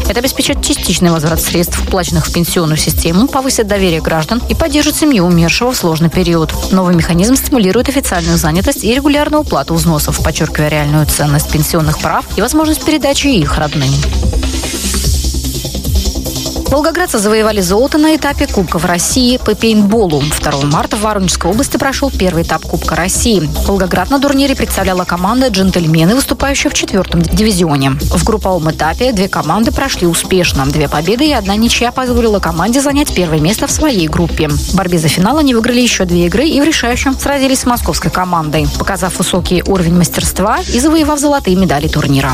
Это обеспечит частичный возврат средств, вплаченных в пенсионную систему, повысит доверие граждан и поддержит семью умершего в сложный период. Новый механизм стимулирует официальную занятость и регулярную уплату взносов, подчеркивая реальную ценность пенсионных прав и возможность передачи их родным. Волгоградцы завоевали золото на этапе Кубков России по пейнтболу. 2 марта в Воронежской области прошел первый этап Кубка России. Волгоград на турнире представляла команда «Джентльмены», выступающая в 4-м дивизионе. В групповом этапе 2 команды прошли успешно. 2 победы и 1 ничья позволила команде занять первое место в своей группе. В борьбе за финал они выиграли еще 2 игры и в решающем сразились с московской командой, показав высокий уровень мастерства и завоевав золотые медали турнира.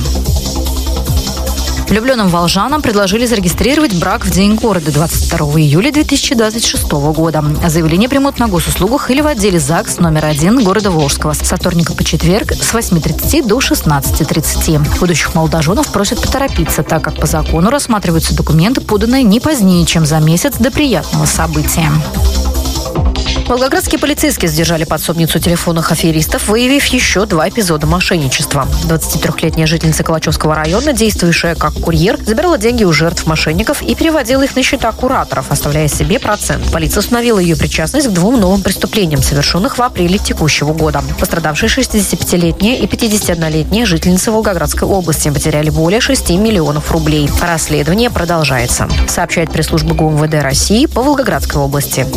Влюбленным волжанам предложили зарегистрировать брак в День города 22 июля 2026 года. Заявление примут на госуслугах или в отделе ЗАГС номер 1 города Волжского со вторника по четверг с 8:30 до 16:30. Будущих молодоженов просят поторопиться, так как по закону рассматриваются документы, поданные не позднее, чем за месяц до приятного события. Волгоградские полицейские задержали подсобницу телефонных аферистов, выявив еще 2 эпизода мошенничества. 23-летняя жительница Калачевского района, действующая как курьер, забирала деньги у жертв мошенников и переводила их на счета кураторов, оставляя себе процент. Полиция установила ее причастность к 2 новым преступлениям, совершенных в апреле текущего года. Пострадавшие 65-летняя и 51-летняя жительницы Волгоградской области потеряли более 6 миллионов рублей. Расследование продолжается, сообщает пресс-служба ГУМВД России по Волгоградской области.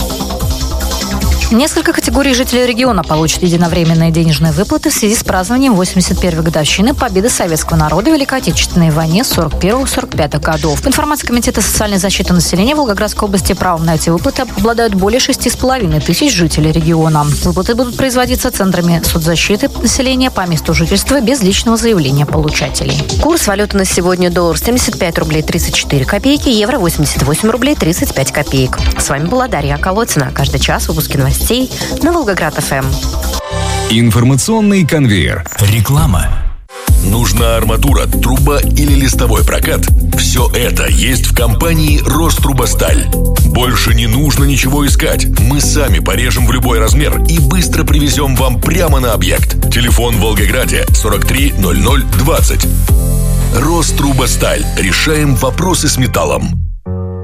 Несколько категорий жителей региона получат единовременные денежные выплаты в связи с празднованием 81-й годовщины победы советского народа в Великой Отечественной войне 41-45 годов. По информации Комитета социальной защиты населения Волгоградской области, правом на эти выплаты обладают более 6,5 тысяч жителей региона. Выплаты будут производиться центрами соцзащиты населения по месту жительства без личного заявления получателей. Курс валюты на сегодня: доллар 75 рублей 34 копейки, евро 88 рублей 35 копеек. С вами была Дарья Колодина. Каждый час выпуски новостей на Волгоград-ФМ. Информационный конвейер. Реклама. Нужна арматура, труба или листовой прокат? Все это есть в компании «Рострубосталь». Больше не нужно ничего искать. Мы сами порежем в любой размер и быстро привезем вам прямо на объект. Телефон в Волгограде 43 00 20. «Рострубосталь». Решаем вопросы с металлом.